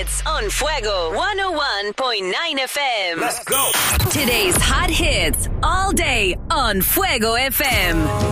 hits on Fuego 101.9 FM. Let's go. Today's hot hits all day on Fuego FM.